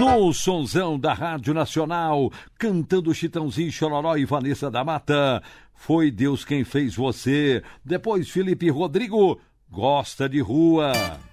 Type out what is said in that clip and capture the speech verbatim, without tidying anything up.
No sonzão da Rádio Nacional, cantando Chitãozinho, Chororó e Vanessa da Mata, Foi Deus Quem Fez Você. Depois Felipe Rodrigo, Gosta de Rua.